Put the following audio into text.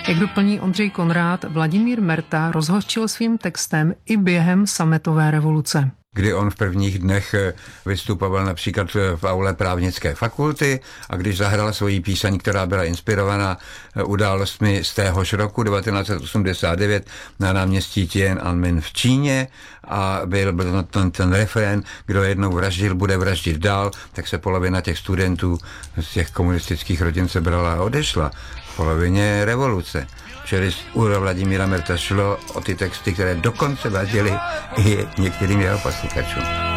Jak doplní Ondřej Konrád, Vladimír Merta rozhořčil svým textem i během sametové revoluce. Kdy on v prvních dnech vystupoval například v aule právnické fakulty a když zahrál svoji píseň, která byla inspirovaná událostmi z téhož roku 1989 na náměstí Tiananmen v Číně a byl ten refrén, kdo jednou vraždil, bude vraždit dál, tak se polovina těch studentů z těch komunistických rodin sebrala a odešla v polovině revoluce. Čili u Vladimíra Merta šlo o ty texty, které dokonce vadily i některým jeho posluchačům.